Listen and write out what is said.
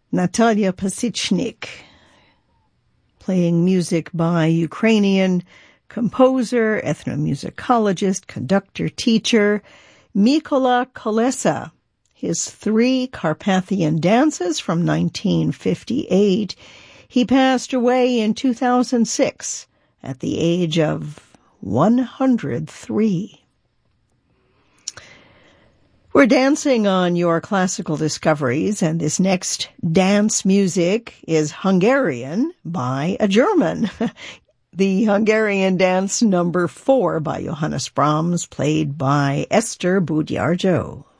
Natalia Pasichnik, playing music by Ukrainian composer, ethnomusicologist, conductor, teacher, Mykola Kolesa. His 3 Carpathian dances from 1958. He passed away in 2006 at the age of 103. We're dancing on your classical discoveries, and this next dance music is Hungarian by a German. The Hungarian Dance No. 4 by Johannes Brahms, played by Esther Budjarjo.